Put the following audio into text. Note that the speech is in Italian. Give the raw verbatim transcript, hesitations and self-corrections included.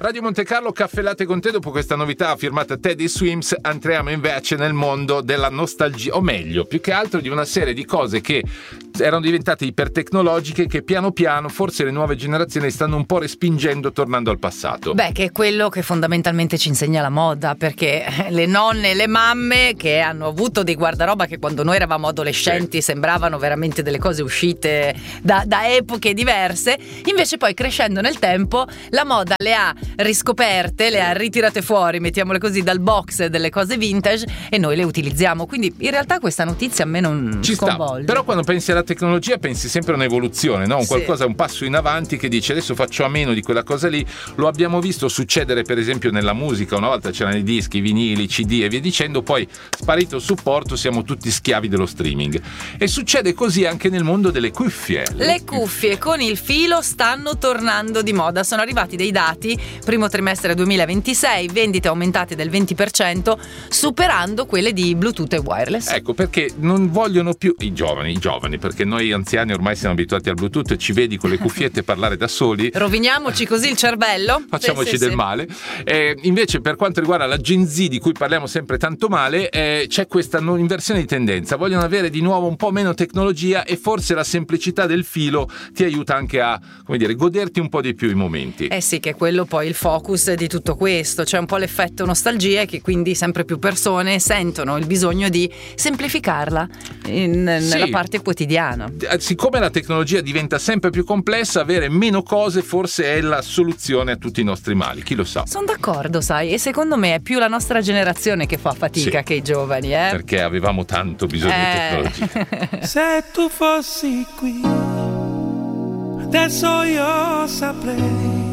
Radio Monte Carlo, caffè latte con te. Dopo questa novità firmata Teddy Swims entriamo invece nel mondo della nostalgia, o meglio, più che altro di una serie di cose che erano diventate ipertecnologiche, che piano piano forse le nuove generazioni stanno un po' respingendo, tornando al passato. Beh, che è quello che fondamentalmente ci insegna la moda, perché le nonne e le mamme che hanno avuto dei guardaroba che quando noi eravamo adolescenti sì. sembravano veramente delle cose uscite da, da epoche diverse, invece poi crescendo nel tempo la moda le ha riscoperte, le ha ritirate fuori, mettiamole così, dal box delle cose vintage e noi le utilizziamo. Quindi in realtà questa notizia a me non ci sconvolge. Sta. Però quando pensi alla tecnologia pensi sempre a un'evoluzione, no? Un sì. qualcosa, un passo in avanti che dice adesso faccio a meno di quella cosa lì. Lo abbiamo visto succedere per esempio nella musica, una volta c'erano i dischi, i vinili, i C D e via dicendo, poi sparito il supporto siamo tutti schiavi dello streaming. E succede così anche nel mondo delle cuffie. Le cuffie con il filo stanno tornando di moda, sono arrivati dei dati, primo trimestre duemilaventisei, vendite aumentate del venti per cento, superando quelle di Bluetooth e wireless. Ecco, perché non vogliono più i giovani, i giovani, perché noi anziani ormai siamo abituati al Bluetooth e ci vedi con le cuffiette parlare da soli. Roviniamoci così il cervello. Facciamoci sì, del sì, male. Eh, invece per quanto riguarda la Gen Z, di cui parliamo sempre tanto male, eh, c'è questa non inversione di tendenza. Vogliono avere di nuovo un po' meno tecnologia e forse la semplicità del filo ti aiuta anche a, come dire, goderti un po' di più i momenti. Eh sì, che è quello poi il focus di tutto questo, c'è un po' l'effetto nostalgia e che quindi sempre più persone sentono il bisogno di semplificarla in, sì. nella parte quotidiana. Siccome la tecnologia diventa sempre più complessa, avere meno cose forse è la soluzione a tutti i nostri mali, chi lo sa. Sono d'accordo, sai, e secondo me è più la nostra generazione che fa fatica sì. che i giovani, eh? Perché avevamo tanto bisogno eh. di tecnologia. Se tu fossi qui, adesso io saprei